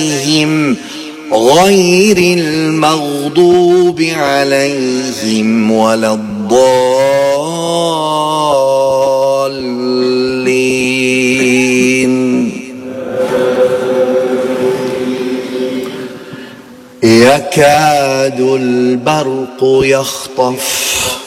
غير المغضوب عليهم ولا الضالين. يكاد البرق يخطف